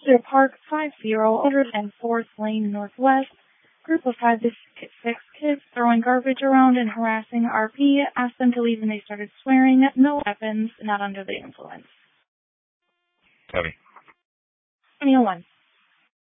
Cedar Park, 5004th Lane Northwest. Group of 5 to 6 kids throwing garbage around and harassing RP. Asked them to leave and they started swearing. No weapons, not under the influence. Copy. 2001.